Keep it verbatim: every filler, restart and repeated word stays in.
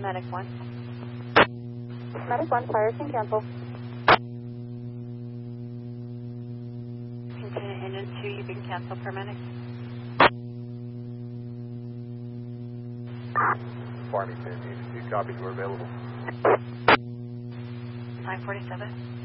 Medic one. Medic one, fire can cancel. Continue engine two, you can cancel per medic. Farmington, engine two, copy, you are available. nine forty-seven.